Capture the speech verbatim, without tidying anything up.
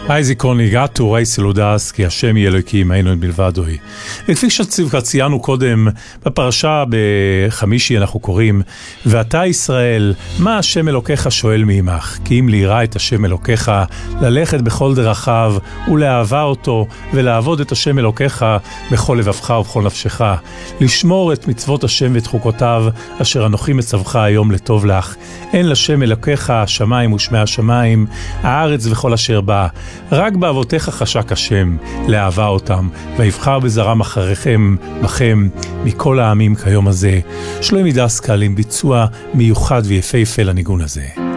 היי זיכרון הגעתו, ראי סלודס, כי השם יהיה אלוקים, היינו את בלבדוי. וכפי שציינו קודם, בפרשה בחמישי אנחנו קוראים, ואתה ישראל, מה השם אלוקיך שואל מעמך? כי אם ליראה את השם אלוקיך, ללכת בכל דרכיו, ולאהבה אותו, ולעבוד את השם אלוקיך בכל לבבך ובכל נפשך, לשמור את מצוות השם ואת חוקותיו, אשר אנוכי מצווך היום לטוב לך. אין לשם אלוקיך השמיים ושמי השמיים, הארץ וכל אשר בה. רק באבותיך חשק השם, לאהבה אותם, ויבחר בזרם אחריכם, בכם, מכל העמים כיום הזה. שלום ידע סקל עם ביצוע מיוחד ויפהפה לניגון הזה.